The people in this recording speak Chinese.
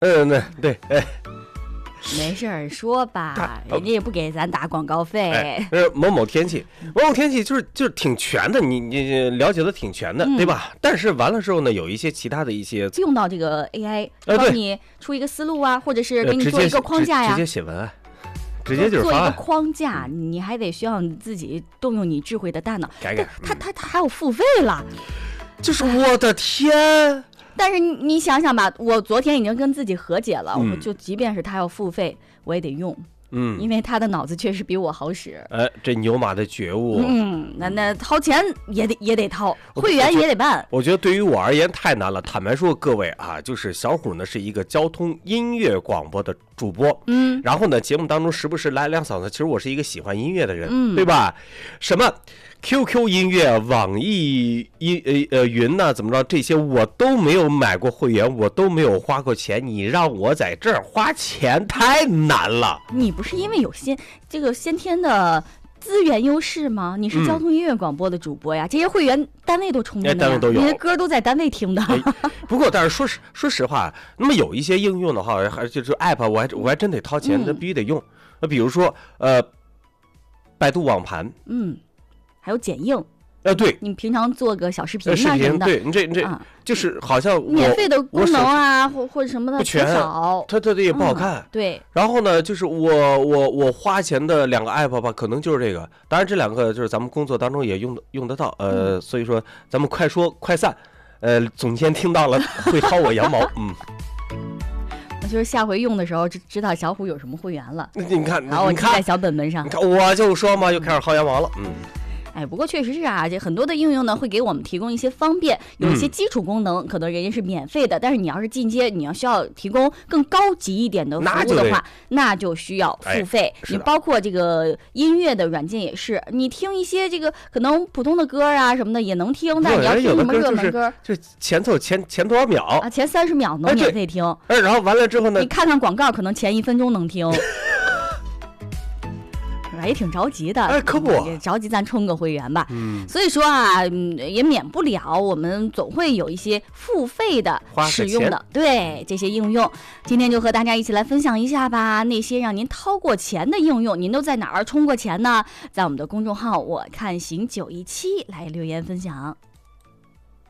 对， 没事儿说吧，人家也不给咱打广告费。 某某天气就是挺全的，你了解的挺全的，对吧？但是完了之后呢，有一些其他的一些用到这个 AI 帮你出一个思路啊，或者是给你做一个框架呀， 直接写文案。直接就是做一个框架，你还得需要你自己动用你智慧的大脑。 改， 他还要付费了， 就是我的天！ 但是你想想吧，我昨天已经跟自己和解了，我就即便是他要付费，我也得用。因为他的脑子确实比我好使。 这牛马的觉悟。 那掏钱也得掏，会员也得办。 我觉得对于我而言太难了。坦白说，各位啊，就是小虎呢是一个交通音乐广播的主播，然后呢节目当中时不时来两嗓子。其实我是一个喜欢音乐的人，对吧？什么 QQ 音乐、网易云呐，怎么着，这些我都没有买过会员，我都没有花过钱。你让我在这儿花钱太难了。 你不是因为有这个先天的资源优势吗？你是交通音乐广播的主播呀，这些会员单位都充着呢， 单位都有， 那些歌都在单位听的。 不过，但是说实话，那么有一些应用的话，还就是 app， 我还真得掏钱，那必须得用。比如说百度网盘， 还有剪映。 对， 你平常做个小视频什么的， 对你这就是好像免费的功能啊，或者什么的不全少，它也不好看。 对。 然后呢，就是我花钱的2个 app 吧，可能就是这个。当然，这2个就是咱们工作当中也用得到。所以说咱们快说快散。总监听到了会薅我羊毛。 我就是下回用的时候知道小虎有什么会员了。 你看， 好，我记在小本本上。 你看，我就说嘛，又开始薅羊毛了。 不过确实是啊，这很多的应用呢会给我们提供一些方便，有一些基础功能可能人家是免费的，但是你要是进阶，你需要提供更高级一点的服务的话，那就需要付费。你包括这个音乐的软件也是，你听一些这个可能普通的歌啊什么的也能听，但是你要听什么热门歌， 就前奏前多少秒啊，前30秒能免费听， 然后完了之后呢， 你看广告可能前1分钟能听。也挺着急的， 可不着急，咱充个会员吧。所以说啊，也免不了我们总会有一些付费的使用的，对这些应用。今天就和大家一起来分享一下吧，那些让您掏过钱的应用，您都在哪儿充过钱呢？在我们的公众号“我看行917”来留言分享。